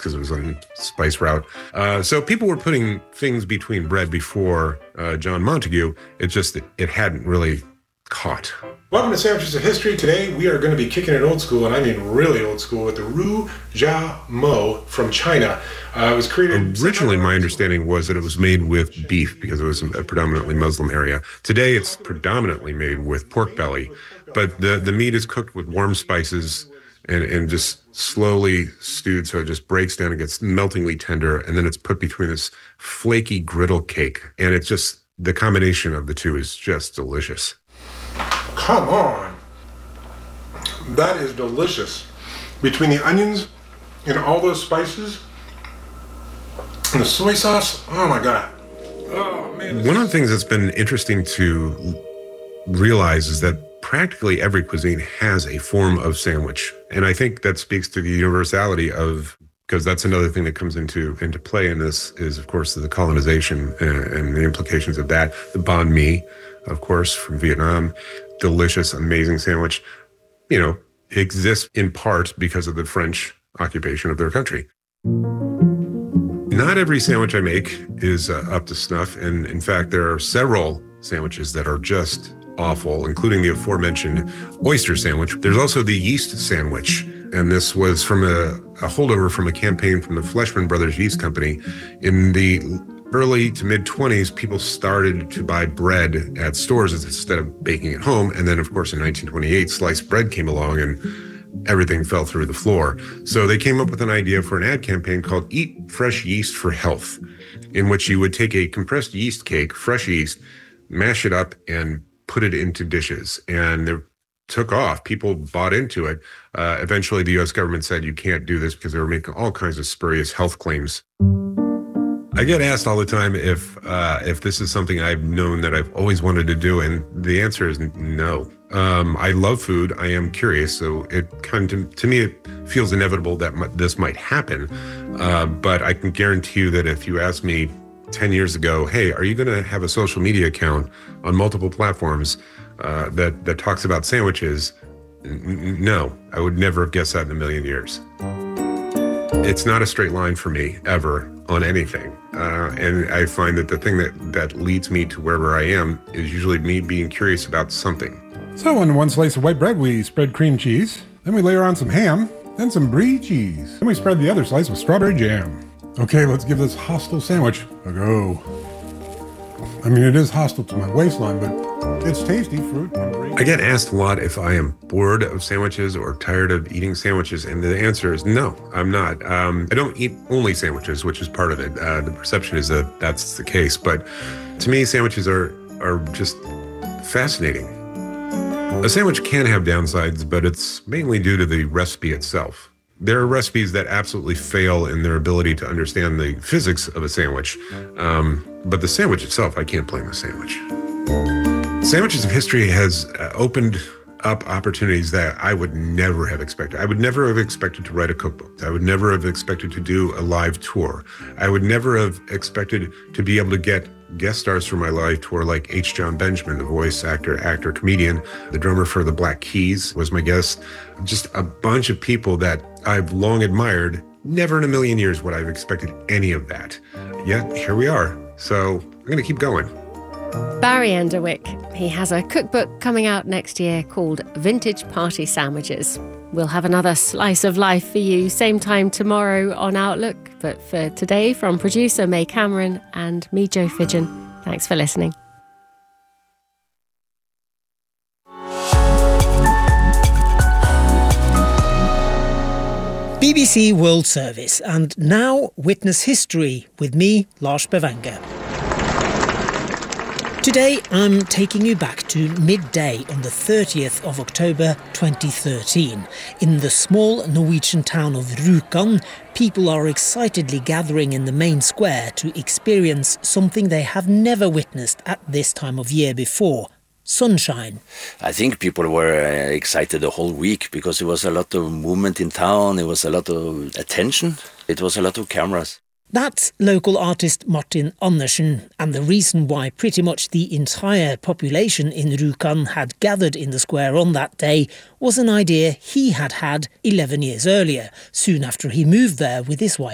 because it was on spice route. So people were putting things between bread before John Montagu. It's just that it hadn't really caught. Welcome to Sandwiches of History. Today we are going to be kicking it old school, and I mean really old school, with the Ru Jia Mo from China. It was created... Originally, my understanding was that it was made with beef because it was a predominantly Muslim area. Today, it's predominantly made with pork belly, but the meat is cooked with warm spices and just slowly stewed, so it just breaks down and gets meltingly tender, and then it's put between this flaky griddle cake, and it's just, the combination of the two is just delicious. Come on. That is delicious. Between the onions and all those spices and the soy sauce, oh my God. Oh man. One of the things that's been interesting to realize is that practically every cuisine has a form of sandwich. And I think that speaks to the universality of, because that's another thing that comes into play in this is, of course, the colonization and the implications of that. The banh mi, of course, from Vietnam, delicious, amazing sandwich, exists in part because of the French occupation of their country. Not every sandwich I make is up to snuff. And in fact, there are several sandwiches that are just awful, including the aforementioned oyster sandwich. There's also the yeast sandwich. And this was from a holdover from a campaign from the Fleischmann Brothers Yeast Company. In the early to mid-20s, people started to buy bread at stores instead of baking at home. And then, of course, in 1928, sliced bread came along and everything fell through the floor. So they came up with an idea for an ad campaign called Eat Fresh Yeast for Health, in which you would take a compressed yeast cake, fresh yeast, mash it up, and put it into dishes. And they took off. People bought into it. Eventually, the U.S. government said you can't do this because they were making all kinds of spurious health claims. I get asked all the time if this is something I've known that I've always wanted to do, and the answer is no. I love food. I am curious, so it to me it feels inevitable that this might happen. But I can guarantee you that if you asked me 10 years ago, hey, are you going to have a social media account on multiple platforms that talks about sandwiches? No, I would never have guessed that in a million years. It's not a straight line for me, ever, on anything. And I find that the thing that leads me to wherever I am is usually me being curious about something. So on one slice of white bread, we spread cream cheese. Then we layer on some ham, then some brie cheese. Then we spread the other slice with strawberry jam. Okay, let's give this hostile sandwich a go. I mean, it is hostile to my waistline, but it's tasty. Fruit and brie. I get asked a lot if I am bored of sandwiches or tired of eating sandwiches, and the answer is no, I'm not. I don't eat only sandwiches, which is part of it. The perception is that that's the case, but to me, sandwiches are just fascinating. A sandwich can have downsides, but it's mainly due to the recipe itself. There are recipes that absolutely fail in their ability to understand the physics of a sandwich. But the sandwich itself, I can't blame the sandwich. Sandwiches of History has opened up opportunities that I would never have expected. I would never have expected to write a cookbook. I would never have expected to do a live tour. I would never have expected to be able to get guest stars for my live tour like H. Jon Benjamin, the voice actor, comedian. The drummer for the Black Keys was my guest. Just a bunch of people that I've long admired. Never in a million years would I have expected any of that. Yet here we are. So I'm going to keep going. Barry Enderwick. He has a cookbook coming out next year called Vintage Party Sandwiches. We'll have another slice of life for you same time tomorrow on Outlook. But for today, from producer May Cameron and me, Jo Fidgen, thanks for listening. BBC World Service, and now Witness History with me, Lars Bevanger. Today I'm taking you back to midday on the 30th of October 2013. In the small Norwegian town of Rjukan, people are excitedly gathering in the main square to experience something they have never witnessed at this time of year before: sunshine. I think people were excited the whole week because there was a lot of movement in town, there was a lot of attention, it was a lot of cameras. That's local artist Martin Andersen, and the reason why pretty much the entire population in Rjukan had gathered in the square on that day was an idea he had 11 years earlier, soon after he moved there with his wife